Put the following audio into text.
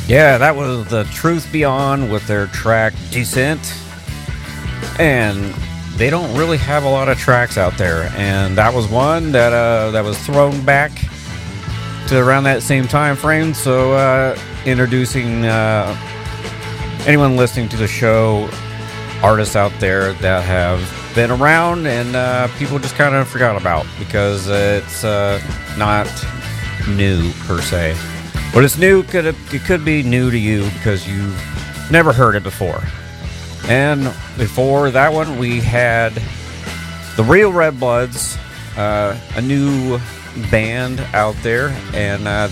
Yeah, that was the Truth Beyond with their track Descent. And they don't really have a lot of tracks out there. And that was one that was thrown back to around that same time frame. So introducing anyone listening to the show, artists out there that have been around and people just kind of forgot about because it's not new per se. But it's new. It could be new to you because you've never heard it before. And before that one, we had the Real Red Bloods, a new band out there, and